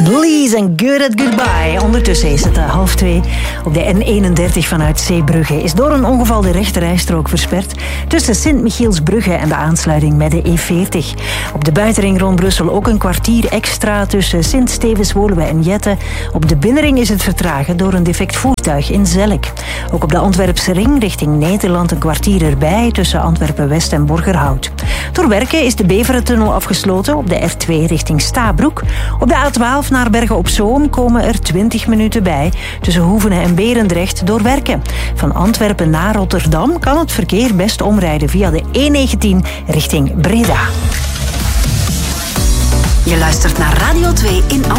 Bleeze en Good at Goodbye. Ondertussen is het 1:30. Op de N31 vanuit Zeebrugge is door een ongeval de rechterrijstrook versperd tussen Sint-Michielsbrugge en de aansluiting met de E40. Op de buitenring rond Brussel ook een kwartier extra tussen Sint-Stevens-Woluwe en Jette. Op de binnenring is het vertragen door een defect voertuig in Zelk. Ook op de Antwerpse ring richting Nederland een kwartier erbij tussen Antwerpen-West en Borgerhout. Door werken is de Beverentunnel afgesloten op de R2 richting Stabroek. Op de A12 naar Bergen op Zoom komen er 20 minuten bij tussen Hoevenen en Berendrecht door werken. Van Antwerpen naar Rotterdam kan het verkeer best omrijden via de E19 richting Breda. Je luistert naar Radio 2 in